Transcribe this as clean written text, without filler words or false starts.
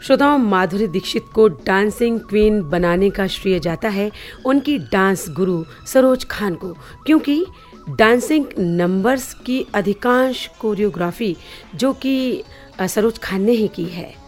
श्रोताओं, माधुरी दीक्षित को dancing queen बनाने का श्रेय जाता है उनकी डांस गुरु सरोज खान को, क्योंकि डांसिंग नंबर्स की अधिकांश कोरियोग्राफी जो कि सरोज खान ने ही की है।